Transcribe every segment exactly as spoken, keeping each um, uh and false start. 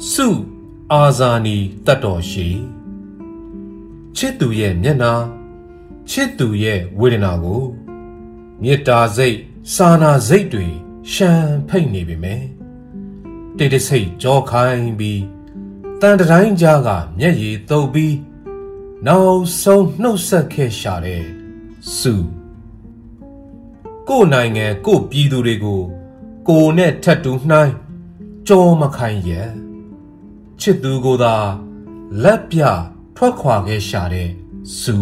စုအာဇာနည်တတ်တော်ရှိချစ်သူရဲ့မျက်နှာချစ်သူရဲ့ဝေဒနာကိုမေတ္တာစိတ်စာနာစိတ်တွေရှမ်းဖိတ်နေပြီမယ်တိတ်တဆိတ်ကြောခိုင်းပြီးတန်တိုင်းကြားကမျက်ရည်တုပ်ပြီးနောက်ဆုံးနှုတ်ဆက်ခဲ့ရှာတဲ့စုကိုယ်နိုင်ငံကိုယ်ပြည်သူတွေကိုကိုယ်နဲ့ထပ်တူနှိုင်းကြောမခိုင်းရဲ့ချစ်သူကိုသာလက်ပြထွက်ခွာခဲ့ရှာတဲ့စု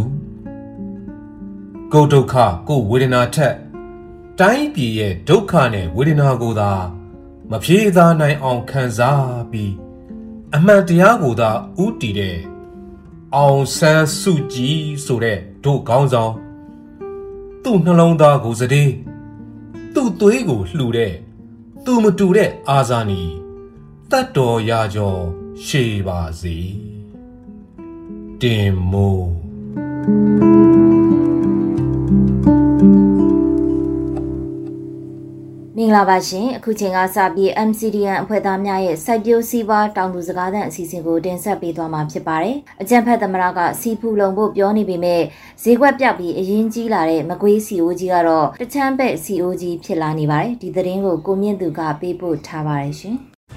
ကိုယ်ဒုက္ခကိုယ်ဝေဒနာထက်တိုင်းပြည်ရဲ့ဒုက္ခနဲ့ဝေဒနာကိုသာမဖြေသားနိုင်အောင်ခံစားပြီးအမှန်တရားကိုသာဥတည်တဲ့အောင်ဆန်းစုကြည်ဆိုတဲ့ဒုခေါင်းဆောင်သူ့နှလုံးသားကိုစတဲ့သူ့သွေးကိုလှူတဲ့သူမတူတဲ့အာဇာနည်တတ်တော်ရာကျော်ရှေးပါစေတင်မိုးမင်္ဂလာပါရှင်အခုချိန်ကစပြီး M C D N အဖွဲ့သားများရဲ့စိုက်ပျိုးစီးပွားတောင်သူစကားသံအစီအစဉ်ကိုတင်ဆက်ပေးသွားမှာဖြစ်ပါတယ်အကြံဖက်သမရကစီဖူလုံဖို့ပြောနေပေမဲ့ဈေးကွက်ပြောက်ပြီးအရင်ကြီးလာတဲ့မကွေး C O G ကတော့တချမ်းဘက် C O G ဖြစ်လာနေပါတယ်ဒီသတင်းကိုကိုမြင့်သူကပေးပို့ထားပါတယ်ရှင်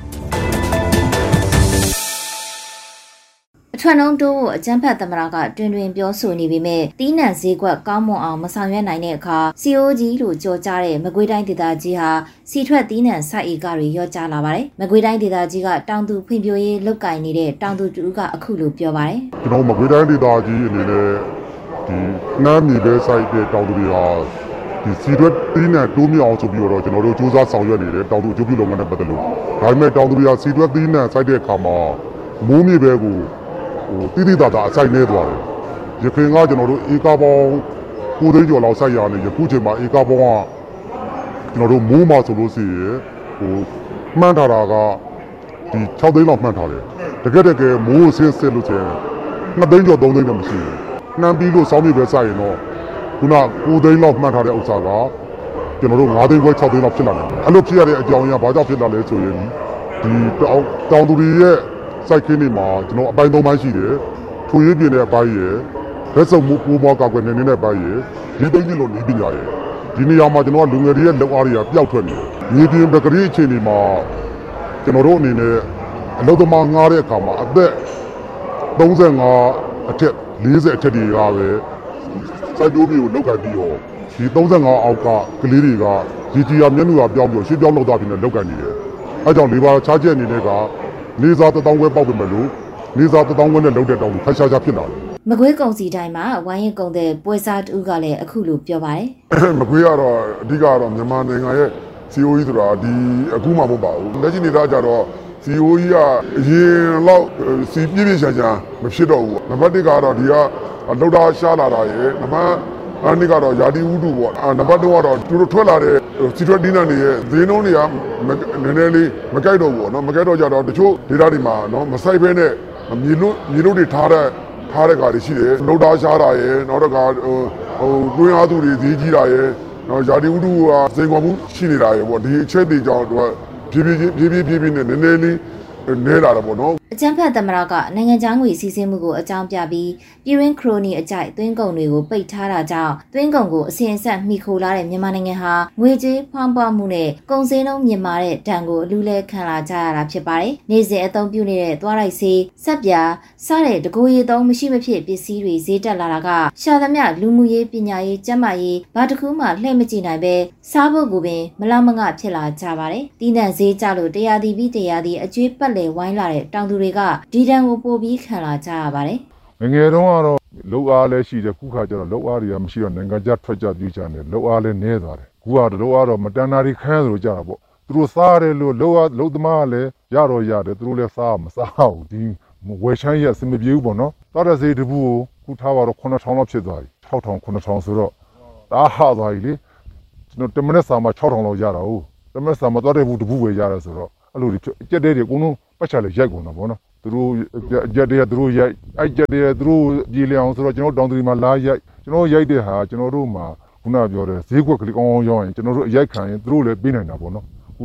အထွန်းလုံးတို့အကျန်းဖတ်သမရကတွင်တွင်ပြောဆိုနေပေမဲ့တီးနှံဈေးကွက်ကောင်းမွန်အောင်မဆောင်ရွက်နိုင်တဲ့အခါ C O G လို့ကြော်ကြားတဲ့မကွေးတိုင်းဒေသကြီးဟာစီထွက်တီးနှံစိုက်ဧကတွေရော့ကျလာပါတယ်။မကွေးတိုင်းဒေသကြီးကတောင်သူဖွံ့ဖြိုးရေးလုပ်ကိုင်နေတဲ့တောင်သူတူကအခုလိုပြောပါတယ်။ကျွန်တော်မကွေးတိုင်းဒေသကြီးအနေနဲ့ဒီနှမ်းမြေပဲစိုက်တဲ့တောင်သူတွေဟာဒီစီထွက်တီးနှံတိုးမြအောင်ဆိုပြီးတော့ကျွန်တော်တို့စူးစမ်းဆောင်ရွက်နေတယ်တောင်သူအကျိုးပြုလုပ်ငန်းနဲ့ပတ်သက်လို့ဒါပေမဲ့တောင်သူတွေကစီထွက်တီးနှံစိုက်တဲ့အခါမှာမိုးမြေပဲကိုဟိုတိတိတသာအစိုက်နေသွားတယ်ရခိုင်ကကျွန်တော်တို့ဧကပေါင်းကိုသိန်းကျော်လောက်စိုက်ရတယ်ယခုချိန်မှာဧကပေါင်းကကျွန်တော်တို့မိုးမှာဆိုလို့ရှိရင်ဟိုမှန်းထားတာကဒီ၆သိန်းလောက်မှန်းထားတယ်တကယ်တကယ်မိုးဆင်းဆင်းလို့ချင်းနှစ်သိန်းကျော်သုံးသိန်းတော့မရှိဘူးနှမ်းပြီးလို့စောင်းမြေပဲစိုက်ရင်တော့ခုနကိုသိန်းလောက်မှန်းထားတဲ့ဥစ္စာကကျွန်တော်တို့၅သိန်းခွဲ၆သိန်းလောက်ဖြစ်လာတယ်အဲ့လိုဖြစ်ရတဲ့အကြောင်းအရာဘာကြောင့်ဖြစ်လာလဲဆိုရင်ဒီတောင်သူတွေရဲ့စိုက်ခင်းတွေမှာကျွန်တော်အပိုင်းသုံးပိုင်းရှိတယ်ထွေရေးပြင်းတဲ့အပိုင်းရယ်လက်စုပ်မှုပိုးမောကောက်ွယ်နေနေတဲ့အပိုင်းရယ်ဒီသိန်းကြီးလို့နေပညာရယ်ဒီနေရာမှာကျွန်တော်ကလူငယ်တွေရဲ့လောက်အားတွေကပျောက်ထွက်နေတယ်မြေပြင်ပကတိအခြေအနေမှာကျွန်တော်တို့အနေနဲ့အလုပ်သမားငားတဲ့အခါမှာအသက်သုံး၅အထက်၄၀အထက်တွေကပဲစိုက်ပျိုးမြေကိုလောက်ကန်ပြီးတော့ဒီသုံး၅အောက်ကကလေးတွေကရေကြီးရမျက်နှာပြောင်းပြီးရှင်းပြောင်းလောက်သားပြီးတော့လောက်ကန်နေတယ်အဲကြောင့်လေပါချားချက်အနေနဲ့ကနေစားတထောင်ခွဲပေါက်ပြီမလို့နေစားတထောင်ခွဲနဲ့လောက်တဲ့တောင်ခါရှာရှာဖြစ်လာတယ်မကွေးကုံစီတိုင်းမှာဝိုင်းရင်ကုံတဲ့ပွဲစားတူကလည်းအခုလိုပြောပါတယ်မကွေးကတော့အဓိကတော့မြန်မာနိုင်ငံရဲ့ C O E ဆိုတာဒီအခုမှမဟုတ်ပါဘူးလက်ရှိနေတာကြတော့ C O E ကအရင်လောက်စီပြည့်ပြည့်ချာချာမဖြစ်တော့ဘူးနံပါတ်၁ကတော့ဒီကလောက်တာရှားလာတာရယ်နံပါတ်အဲ့ဒီကတော့ယာတီဥတုပေါ့နံပါတ်၂ကတော့သူတို့ထွက်လာတဲ့စီထွက်ဒီနန်တွေရဲ့ဈေးနှုန်းတွေကနည်းနည်းလေးမကြိုက်တော့ဘူးနော်မကြိုက်တော့ကြတော့တချို့ဒေတာတွေမှာနော်မဆိုင်ဘဲနဲ့မြေလို့မြေလို့တွေထားတဲ့ထားတဲ့ကားတွေရှိတယ်လောက်တာရှားတာရယ်နောက်တော့ကဟိုဟိုတွင်းအားသူတွေဈေးကြီးတာရယ်နော်ယာတီဥတုကစိန်ခေါ်မှုရှိနေတာရယ်ပေါ့ဒီအချက်တွေကြောင့်သူကဖြည်းဖြည်းဖြည်းဖြည်းဖြည်းဖြည်းနဲ့နည်းနည်းလေးနဲလာတော့ပေါ့နော်အကျန်းဖက်သမရကနိုင်ငံခြားငွေစီးဆင်းမှုကိုအကြောင်းပြပြီးပြည်ရင်းခရိုနီအကြိုက်သွင်းကုန်တွေကိုပိတ်ထားတာကြောင့်သွင်းကုန်ကိုအစဉ်အဆက်မှီခိုလာတဲ့မြန်မာနိုင်ငံဟာငွေကြေးဖောင်းပွားမှုနဲ့ကုန်စည်နှုန်းမြင့်မာတဲ့ဒဏ်ကိုအလူးလဲခံလာကြရတာဖြစ်ပါတယ်။နေ့စဉ်အသုံးပြုနေတဲ့သွားလိုက်ဆေးဆက်ပြာစတဲ့တကိုယ်ရည်သုံးမရှိမဖြစ်ပစ္စည်းတွေဈေးတက်လာတာကရှာသမျှလူမှုရေးပညာရေးကျန်းမာရေးဘာတစ်ခုမှလှည့်မကြည့်နိုင်ပဲစားဖို့ကိုပင်မလောက်မငဖြစ်လာကြပါတယ်။တီးနှံဈေးကျလို့တရားဒီပြီးတရားဒီအကျွေးပတ်လေဝိုင်းလာတဲ့တောင်သူတွေကဒီတန်းကိုပို့ပြီးခံလာကြရပါတယ်။ငငယ်တုန်းကတော့လောက်အားလည်းရှိတယ်ခုခါကျတော့လောက်အားတွေကမရှိတော့နိုင်ငံခြားထွက်ကြပြေးကြတယ်လောက်အားလည်းနည်းသွားတယ်။ခုကတော့လောက်အားတော့မတန်တာတွေခန်းသလိုကြတာပေါ့။သူတို့စားတယ်လို့လောက်အားလောက်သမားလည်းရတော့ရတယ်သူတို့လည်းစားမစားဘူးဒီဝယ်ချမ်းရအစမပြေဘူးပေါ့နော်။တော်တဲ့စေးတပူကိုခုထားတော့ခုနှစ်ထောင်လောက်ဖြစ်သွားပြီ။၆ထောင်ခုနှစ်ထောင်ဆိုတော့ဒါဟာသွားပြီလေ။ကျွန်တော်တမနက်စာမှာ၆ထောင်လောက်ရတာဟုတ်။တမနက်စာမှာတော်တဲ့ဘူးတပူပဲရတယ်ဆိုတော့အဲ့လိုကြက်တဲ့တွေအကုန်လုံးပတ်ချလိုက်ရိုက်ကုန်တာပေါ့နော်သူတို့ကြက်တဲ့သူတို့ရိုက်အဲ့ကြက်တဲ့သူတို့ပြည်လျအောင်ဆိုတော့ကျွန်တော်တောင်သူတွေမှာလာရိုက်ကျွန်တော်ရိုက်တဲ့ဟာကျွန်တော်တို့မှာခုနပြောတဲ့ဈေးကွက်ကလေးကောင်းကောင်းရောင်းရင်ကျွန်တော်တို့အရိုက်ခံရင်သူတို့လည်းပေးနိုင်တာပေါ့နော်အခုတော့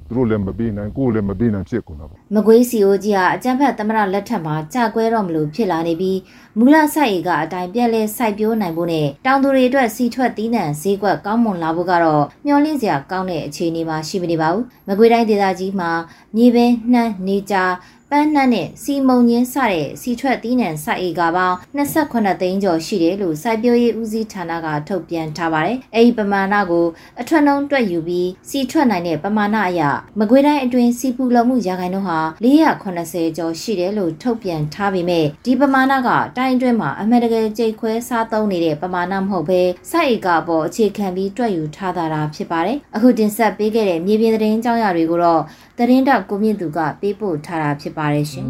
သူတို့လည်းမပေးနိုင်ကိုယ်လည်းမပေးနိုင်ဖြစ်ကုန်တာပေါ့မကွေးစီအိုကြီးဟာအကြမ်းဖက်သမရလက်ထက်မှာကြာကွဲတော့မလို့ဖြစ်လာနေပြီးမူလစိုက်အေကအတိုင်းပြက်လဲစိုက်ပျိုးနိုင်ဖို့နဲ့တောင်သူတွေအတွက်စီထွက်သီးနှံဈေးကွက်ကောင်းမွန်လာဖို့ကတော့မျှော်လင့်စရာကောင်းတဲ့အခြေအနေမှာရှိမနေပါဘူးမကွေးတိုင်းဒေသကြီးမှာမြေပင်နှမ်းနေကြပန်းနှံနဲ့စီမုံညင်းစတဲ့စီထွက်သီးနှံစိုက်အေကပေါင်းနှစ်十八သိန်းကျော်ရှိတယ်လို့စိုက်ပျိုးရေးဦးစီးဌာနကထုတ်ပြန်ထားပါတယ်။အဲဒီပမာဏကိုအထွက်နှုန်းတွက်ယူပြီးစီထွက်နိုင်တဲ့ပမာဏအရမကွေးတိုင်းအတွင်းစီပူလုံမှုရာခိုင်နှုန်းဟာလေးရာခုနှစ်ဆယ်ကျော်ရှိတယ်လို့ထုတ်ပြန်ထားပေမဲ့ဒီပမာဏကတိုင်းအတွင်းမှာအမှန်တကယ်ကြိတ်ခွဲစားသုံးနေတဲ့ပမာဏမဟုတ်ဘဲစိုက်အေကပေါ်အခြေခံပြီးတွက်ယူထားတာဖြစ်ပါတယ်။အခုတင်ဆက်ပေးခဲ့တဲ့မြေပြင်သတင်းကြောင်းရာတွေကိုတော့သတင်းတောက်ကိုမြင့်သူကပေးပို့ထားတာဖြစ်ပါတယ်ရှင်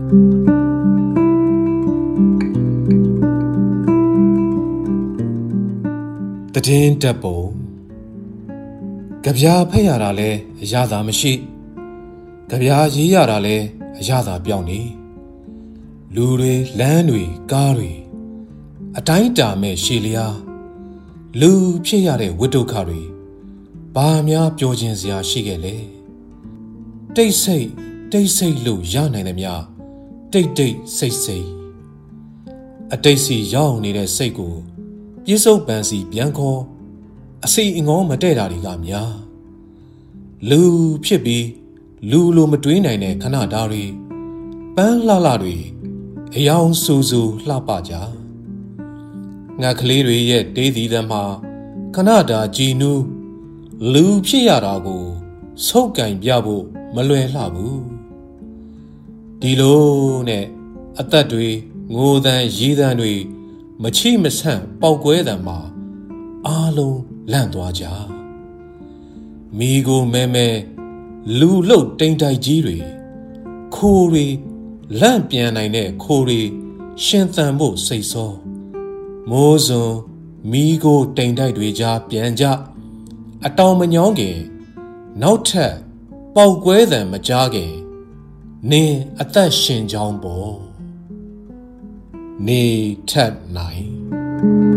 ။သတင်းတက်ပုံကြပြားဖက်ရတာလဲအရသာမရှိကြပြားရေးရတာလဲအရသာပြောင်းနေလူတွေလမ်းတွေကားတွေအတိုင်းတာမဲ့ရှည်လျားလူဖြစ်ရတဲ့ဝိတ္တုခတွေဘာများပြောခြင်းစရာရှိခဲ့လဲတိတ်ဆိတ်တိတ်ဆိတ်လို့ရနိုင်တယ်များတိတ်တိတ်ဆိတ်ဆိတ်အတိတ်စီရောက်နေတဲ့စိတ်ကိုပြစ္ဆုတ်ပန်စီပြန်ခေါ်အစိအငေါမတဲ့တာတွေကများလူဖြစ်ပြီးလူလိုမတွေးနိုင်တဲ့ခဏတားတွေပန်းလှလှတွေအယောင်ဆူဆူလှပကြငါကလေးတွေရဲ့တေးသီးသမ်းမှာခဏတာကြည်နူးလူဖြစ်ရတာကိုဆုပ်ကင်ပြဖို့မလွယ်လှဘူးဒီလိုနဲ့အသက်တွေငိုတန်ရေးတန်တွေမချိမဆန့်ပေါက်ကွဲတန်မှာအားလုံးလန့်သွားကြမိကိုမဲမဲလူလုတ်တိမ်တိုက်ကြီးတွေခိုးတွေလန့်ပြန်နိုင်တဲ့ခိုးတွေရှင်သန်ဖို့စိတ်ဆောမိုးစွန်မိကိုတိမ်တိုက်တွေကြားပြန်ကြအတောင်မညောင်းခင်နောက်ထပ်ပေါက်ကွဲတန်မကြားခင်နင်းအသက်ရှင်ကြောင်းပေါ်နေထက်နိုင်